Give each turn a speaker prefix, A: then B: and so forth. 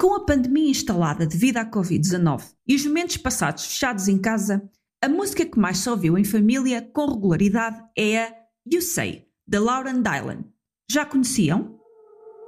A: Com a pandemia instalada devido à Covid-19 e os momentos passados fechados em casa, a música que mais se ouviu em família com regularidade é a You Say, de Lauren Dailan. Já conheciam?